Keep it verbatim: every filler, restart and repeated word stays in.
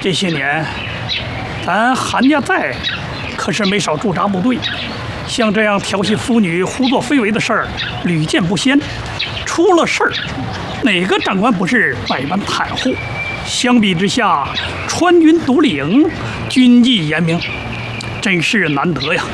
这些年，咱韩家在可是没少驻扎部队，像这样调戏妇女、胡作非为的事儿屡见不鲜。出了事儿，哪个长官不是百般袒护？相比之下，川军独领，军纪严明，真是难得呀。